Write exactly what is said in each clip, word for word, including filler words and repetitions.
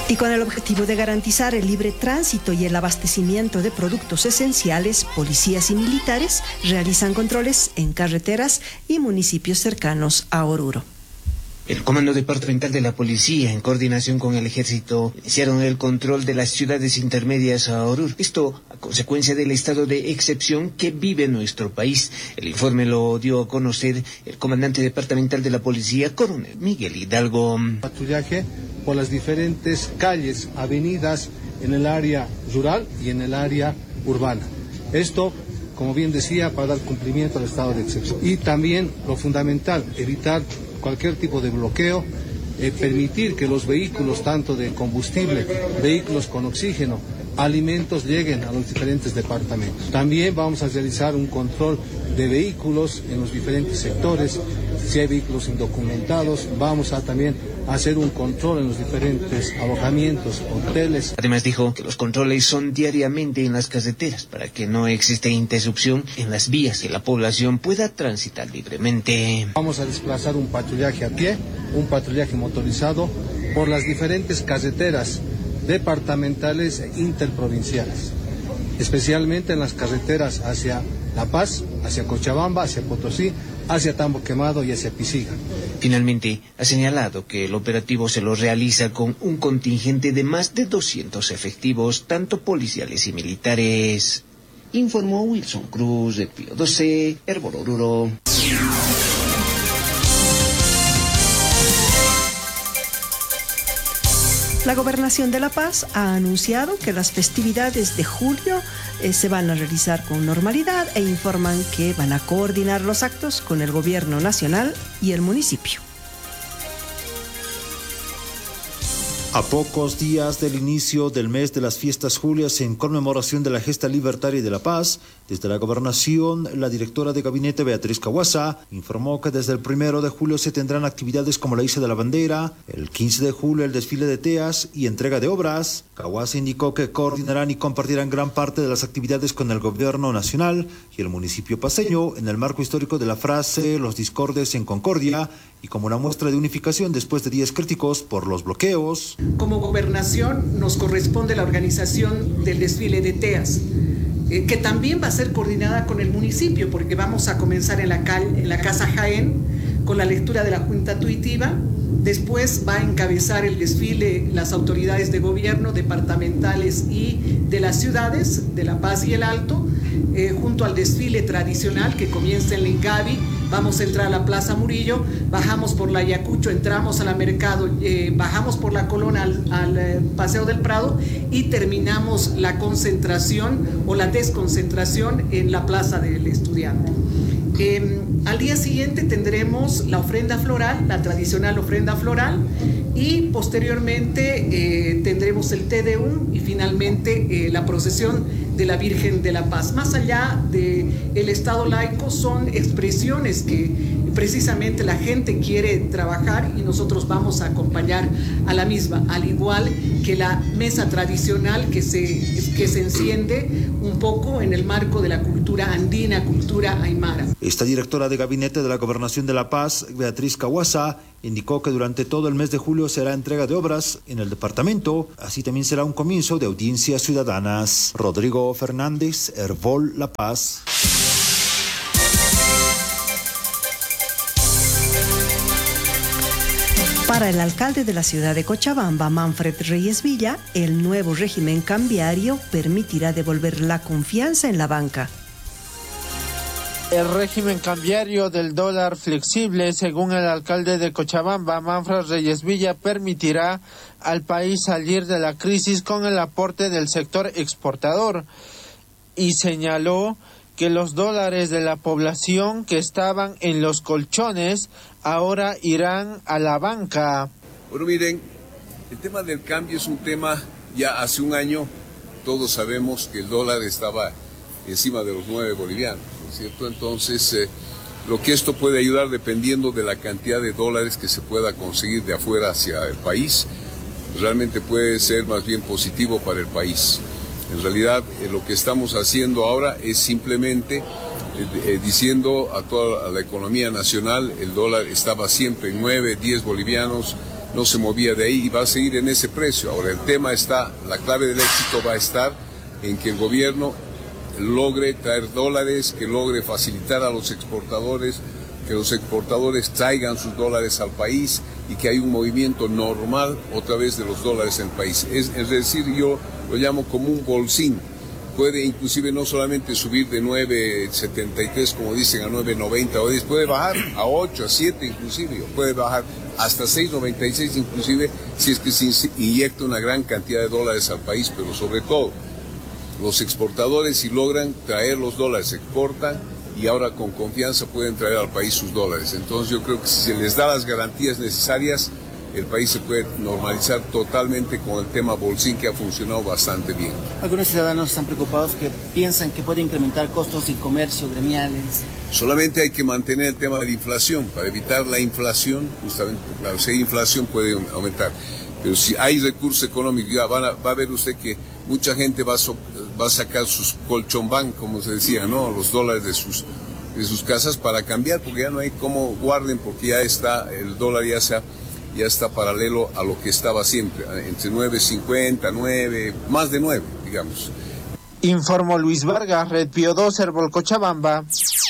Y con el objetivo de garantizar el libre tránsito y el abastecimiento de productos esenciales, policías y militares realizan controles en carreteras y municipios cercanos a Oruro. El Comando Departamental de la Policía, en coordinación con el Ejército, iniciaron el control de las ciudades intermedias a Oruro. Esto a consecuencia del estado de excepción que vive nuestro país. El informe lo dio a conocer el comandante departamental de la Policía, Coronel Miguel Hidalgo. Patrullaje por las diferentes calles, avenidas en el área rural y en el área urbana. Esto, como bien decía, para dar cumplimiento al estado de excepción. Y también lo fundamental, evitar cualquier tipo de bloqueo, eh, permitir que los vehículos, tanto de combustible, vehículos con oxígeno, alimentos, lleguen a los diferentes departamentos. También vamos a realizar un control de vehículos en los diferentes sectores. Si hay vehículos indocumentados, vamos a también hacer un control en los diferentes alojamientos, hoteles. Además dijo que los controles son diariamente en las carreteras para que no exista interrupción en las vías y la población pueda transitar libremente. Vamos a desplazar un patrullaje a pie, un patrullaje motorizado por las diferentes carreteras departamentales e interprovinciales, especialmente en las carreteras hacia La Paz, hacia Cochabamba, hacia Potosí, hacia Tambo Quemado y hacia Pisiga. Finalmente, ha señalado que el operativo se lo realiza con un contingente de más de doscientos efectivos, tanto policiales y militares. Informó Wilson Cruz de Pío doce, Hervor Oruro. La Gobernación de La Paz ha anunciado que las festividades de julio eh, se van a realizar con normalidad e informan que van a coordinar los actos con el gobierno nacional y el municipio. A pocos días del inicio del mes de las fiestas julias en conmemoración de la gesta libertaria y de la paz, desde la gobernación, la directora de gabinete Beatriz Cawasa informó que desde el primero de julio se tendrán actividades como la Iza de la Bandera, el quince de julio el desfile de teas y entrega de obras. Cawasa indicó que coordinarán y compartirán gran parte de las actividades con el gobierno nacional y el municipio paceño en el marco histórico de la frase "los discordes en concordia" y como una muestra de unificación después de días críticos por los bloqueos. Como gobernación nos corresponde la organización del desfile de teas, eh, que también va a ser coordinada con el municipio, porque vamos a comenzar en la, cal, en la Casa Jaén con la lectura de la Junta Tuitiva. Después va a encabezar el desfile las autoridades de gobierno departamentales y de las ciudades de La Paz y El Alto, eh, junto al desfile tradicional que comienza en Lingavi. Vamos a entrar a la Plaza Murillo, bajamos por la Ayacucho, entramos a la Mercado, eh, bajamos por la Colona al, al eh, Paseo del Prado y terminamos la concentración o la desconcentración en la Plaza del Estudiante. Eh, al día siguiente tendremos la ofrenda floral, la tradicional ofrenda floral, y posteriormente eh, tendremos el Te Deum y finalmente eh, la procesión de la Virgen de la Paz. Más allá del Estado laico, son expresiones que precisamente la gente quiere trabajar y nosotros vamos a acompañar a la misma, al igual que la mesa tradicional que se, que se enciende un poco en el marco de la cultura andina, cultura aymara. Esta directora de gabinete de la Gobernación de La Paz, Beatriz Cawasa, indicó que durante todo el mes de julio será entrega de obras en el departamento, así también será un comienzo de audiencias ciudadanas. Rodrigo Fernández, Hervol, La Paz. Para el alcalde de la ciudad de Cochabamba, Manfred Reyes Villa, el nuevo régimen cambiario permitirá devolver la confianza en la banca. El régimen cambiario del dólar flexible, según el alcalde de Cochabamba, Manfred Reyes Villa, permitirá al país salir de la crisis con el aporte del sector exportador, y señaló que los dólares de la población que estaban en los colchones ahora irán a la banca. Bueno, miren, el tema del cambio es un tema, ya hace un año todos sabemos que el dólar estaba encima de los nueve bolivianos, ¿no es cierto? Entonces, eh, lo que esto puede ayudar dependiendo de la cantidad de dólares que se pueda conseguir de afuera hacia el país, realmente puede ser más bien positivo para el país. En realidad, eh, lo que estamos haciendo ahora es simplemente eh, eh, diciendo a toda a la economía nacional, el dólar estaba siempre en nueve, diez bolivianos, no se movía de ahí y va a seguir en ese precio. Ahora el tema está, la clave del éxito va a estar en que el gobierno logre traer dólares, que logre facilitar a los exportadores, que los exportadores traigan sus dólares al país y que hay un movimiento normal otra vez de los dólares en el país. Es, es decir, yo lo llamo como un bolsín. Puede inclusive no solamente subir de nueve setenta y tres, como dicen, a nueve noventa o diez, puede bajar a ocho, a siete inclusive, puede bajar hasta seis noventa y seis inclusive, si es que se inyecta una gran cantidad de dólares al país, pero sobre todo los exportadores, si logran traer los dólares, exportan y ahora con confianza pueden traer al país sus dólares. Entonces yo creo que si se les da las garantías necesarias, el país se puede normalizar totalmente con el tema bolsín, que ha funcionado bastante bien. Algunos ciudadanos están preocupados que piensan que puede incrementar costos de comercio, gremiales. Solamente hay que mantener el tema de la inflación, para evitar la inflación, justamente, claro, si hay inflación puede aumentar. Pero si hay recursos económicos, ya van a, va a ver usted que mucha gente va a, so, va a sacar sus colchón bank, como se decía, ¿no? Los dólares de sus, de sus casas para cambiar, porque ya no hay cómo guarden, porque ya está, el dólar ya, sea, ya está paralelo a lo que estaba siempre, entre nueve cincuenta, nueve, más de nueve, digamos. Informó Luis Vargas, Red Pío dos, Herbol Cochabamba.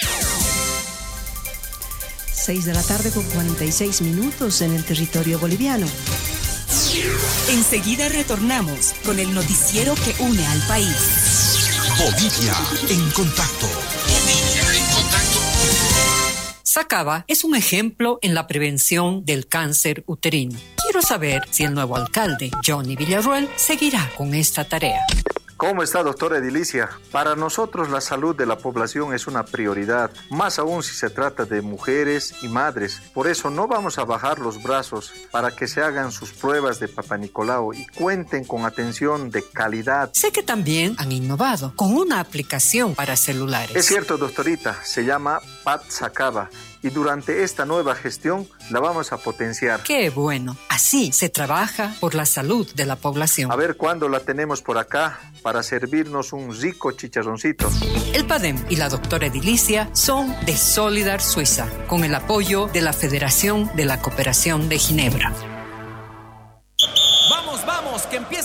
seis de la tarde con cuarenta y seis minutos en el territorio boliviano. Enseguida retornamos con el noticiero que une al país. Bolivia en contacto. Bolivia en contacto. Sacaba es un ejemplo en la prevención del cáncer uterino. Quiero saber si el nuevo alcalde, Johnny Villarroel, seguirá con esta tarea. ¿Cómo está, doctora Edilicia? Para nosotros la salud de la población es una prioridad, más aún si se trata de mujeres y madres. Por eso no vamos a bajar los brazos para que se hagan sus pruebas de Papá Nicolau y cuenten con atención de calidad. Sé que también han innovado con una aplicación para celulares. Es cierto, doctorita, se llama Pat Sacaba. Y durante esta nueva gestión la vamos a potenciar. ¡Qué bueno! Así se trabaja por la salud de la población. A ver cuándo la tenemos por acá para servirnos un rico chicharroncito. El PADEM y la doctora Edilicia son de Solidar Suiza, con el apoyo de la Federación de la Cooperación de Ginebra. ¡Vamos, vamos! ¡Que empiece